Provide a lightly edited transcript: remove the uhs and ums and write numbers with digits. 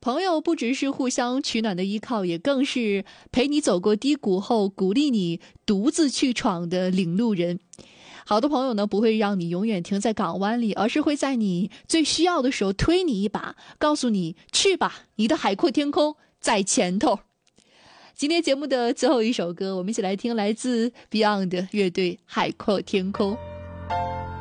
朋友不只是互相取暖的依靠，也更是陪你走过低谷后鼓励你独自去闯的领路人。好的朋友呢，不会让你永远停在港湾里，而是会在你最需要的时候推你一把，告诉你去吧，你的海阔天空在前头。今天节目的最后一首歌，我们一起来听来自 Beyond 乐队《海阔天空》。